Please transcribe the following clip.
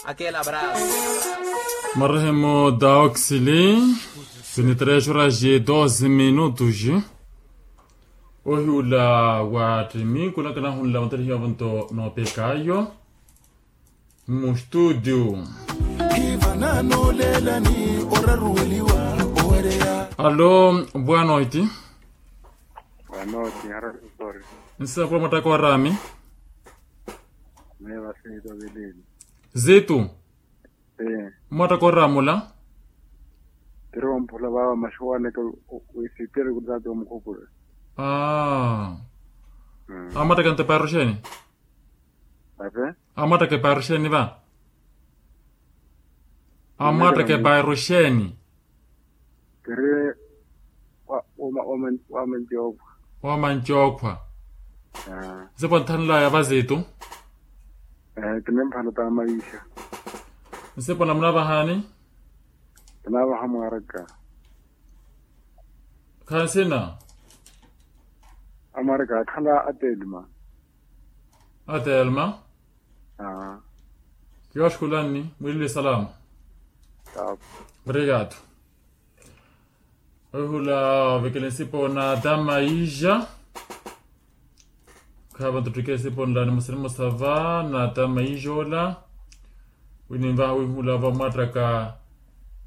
aquel abraço. Marremo da Oxili, 23 horas e 12 minutos. Ohula wa trimi kuna kana hunla mantari havanto no pekayo. Mu studio. Allo, boa noite. Boa noite, era sorry. Nsa kwa matako wa rami. Meva sito bilili. Zetu. Matako ramula. Pero mpula baba mashwane ko uisitere kudato mkopure. Amata kante parosheni. Ape? Amata ke parosheni va. Amata ke parosheni. Kere wamen job. Waman jokwa. Zepo ntanla ya vazetu. Kinemphana ta maisha. Zepo namna bahani. Tanaba hamaraka. Kansina. Amaraka khala atelma. Atelma. Yoshkulani, mwili salam. Obrigado. Hula vekelensipo na dama ija. Kaba tutukesipo na muslimu sava na dama ijola. Winimba hula va matraka